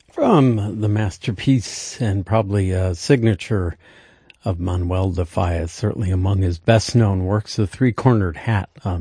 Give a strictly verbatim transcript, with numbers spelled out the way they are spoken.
From the masterpiece and probably a signature of Manuel de Falla, certainly among his best-known works, The Three-Cornered Hat. Um,